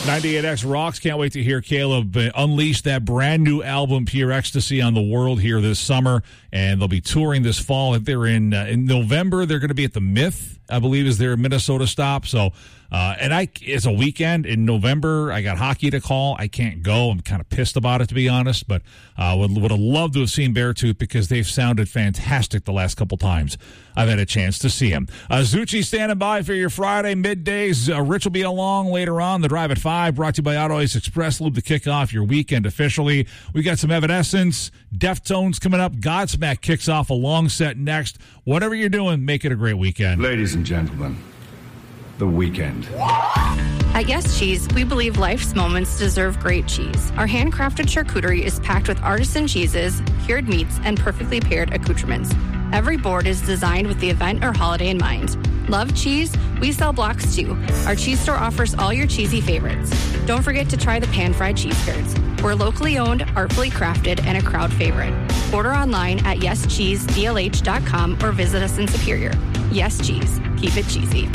98X rocks. Can't wait to hear Caleb unleash that brand new album, Pure Ecstasy, on the world here this summer. And they'll be touring this fall. If they're in November, they're going to be at the Myth, I believe, is their Minnesota stop. So, it's a weekend in November. I got hockey to call. I can't go. I'm kind of pissed about it, to be honest. But would have loved to have seen Beartooth because they've sounded fantastic the last couple times I've had a chance to see them. Zucci standing by for your Friday middays. Rich will be along later on. The Drive at 5, brought to you by Auto Ice Express Lube to kick off your weekend officially. We got some Evanescence, Deftones coming up. Godsmack kicks off a long set next. Whatever you're doing, make it a great weekend. Ladies and gentlemen, the weekend. At Yes Cheese, we believe life's moments deserve great cheese. Our handcrafted charcuterie is packed with artisan cheeses, cured meats, and perfectly paired accoutrements. Every board is designed with the event or holiday in mind. Love cheese? We sell blocks too. Our cheese store offers all your cheesy favorites. Don't forget to try the pan-fried cheese curds. We're locally owned, artfully crafted, and a crowd favorite. Order online at yescheesedlh.com or visit us in Superior. Yes Cheese. Keep it cheesy.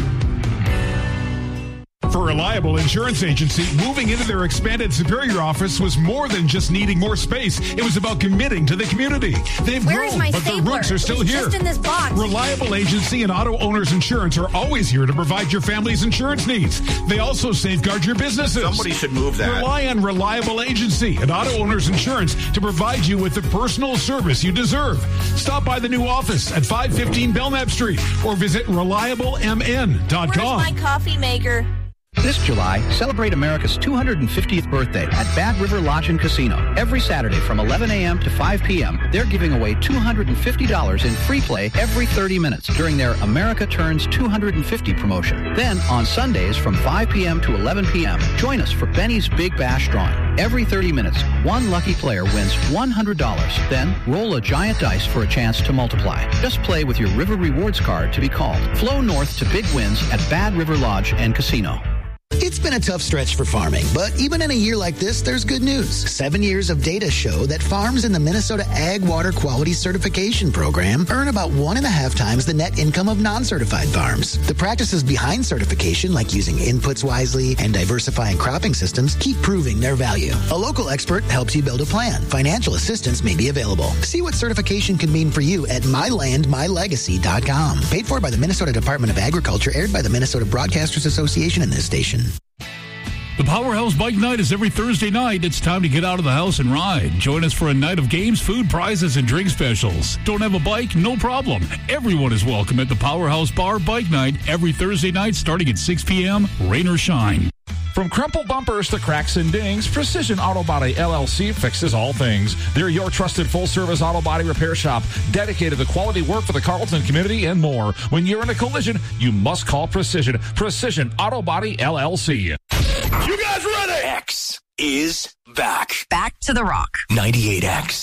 For Reliable Insurance Agency, moving into their expanded Superior office was more than just needing more space. It was about committing to the community. They've grown, but their roots are still here. Just in this box. Reliable Agency and Auto Owners Insurance are always here to provide your family's insurance needs. They also safeguard your businesses. Somebody should move that. Rely on Reliable Agency and Auto Owners Insurance to provide you with the personal service you deserve. Stop by the new office at 515 Belknap Street or visit reliablemn.com. Where's my coffee maker? This July, celebrate America's 250th birthday at Bad River Lodge and Casino. Every Saturday from 11 a.m. to 5 p.m., they're giving away $250 in free play every 30 minutes during their America Turns 250 promotion. Then, on Sundays from 5 p.m. to 11 p.m., join us for Benny's Big Bash drawing. Every 30 minutes, one lucky player wins $100. Then, roll a giant dice for a chance to multiply. Just play with your River Rewards card to be called. Flow north to big wins at Bad River Lodge and Casino. It's been a tough stretch for farming, but even in a year like this, there's good news. 7 years of data show that farms in the Minnesota Ag Water Quality Certification Program earn about 1.5 times the net income of non-certified farms. The practices behind certification, like using inputs wisely and diversifying cropping systems, keep proving their value. A local expert helps you build a plan. Financial assistance may be available. See what certification can mean for you at mylandmylegacy.com. Paid for by the Minnesota Department of Agriculture, aired by the Minnesota Broadcasters Association and this station. The Powerhouse Bike Night is every Thursday night. It's time to get out of the house and ride. Join us for a night of games, food, prizes, and drink specials. Don't have a bike? No problem. Everyone is welcome at the Powerhouse Bar Bike Night every Thursday night starting at 6 p.m., rain or shine. From crumpled bumpers to cracks and dings, Precision Auto Body LLC fixes all things. They're your trusted full-service auto body repair shop, dedicated to quality work for the Carlton community and more. When you're in a collision, you must call Precision. Precision Auto Body LLC. You guys ready? X is back. Back to the rock. 98X.